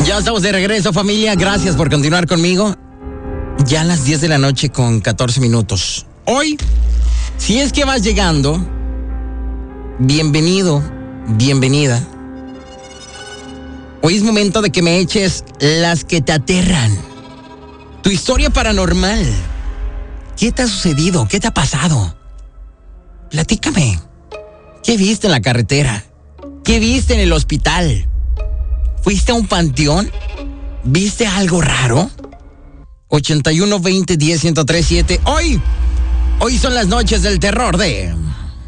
Ya estamos de regreso, familia. Gracias por continuar conmigo. Ya a las 10 de la noche con 14 minutos. Hoy, si es que vas llegando, bienvenido, bienvenida. Hoy es momento de que me eches las que te aterran. Tu historia paranormal. ¿Qué te ha sucedido? ¿Qué te ha pasado? Platícame. ¿Qué viste en la carretera? ¿Qué viste en el hospital? ¿Fuiste a un panteón? ¿Viste algo raro? 81 20 10 103 7. Hoy son las noches del terror de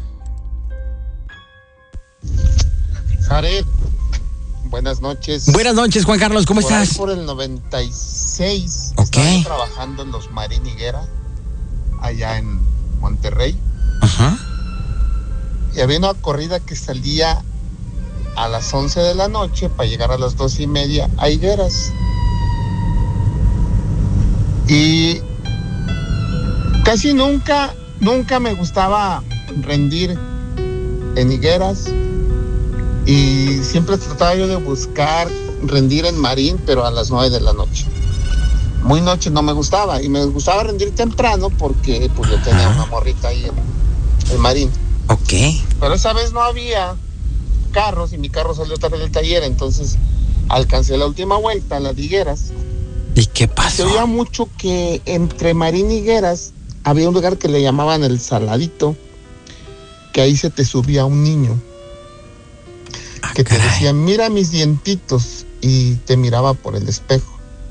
Jared, buenas noches. Buenas noches, Juan Carlos, ¿cómo Por estás? ahí por el 96. Ok. Estaba trabajando en los Marín Higuera, allá en Monterrey. Ajá. Y había una corrida que salía a las 11 de la noche para llegar a las 2:30 a Higueras. Y casi nunca me gustaba rendir en Higueras. Y siempre trataba yo de buscar rendir en Marín, pero a las 9 de la noche. Muy noche no me gustaba. Y me gustaba rendir temprano porque pues yo tenía una morrita ahí en Marín. Ok. Pero esa vez no había carros y mi carro salió tarde del taller, entonces alcancé la última vuelta a las Higueras. ¿Y qué Se pasó? oía mucho que entre Marín y Higueras había un lugar que le llamaban el Saladito, que ahí se te subía un niño que te caray. decía, mira mis dientitos, y te miraba por el espejo.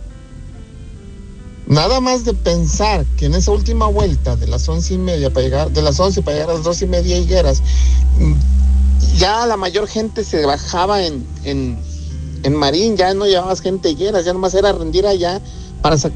Nada más de pensar que en esa última vuelta de las 11:30 para llegar, de las 11 para llegar a las 2:30 a Higueras, ya la mayor gente se bajaba en Marín, ya no llevabas gente a Higueras, ya nomás era rendir allá para sacar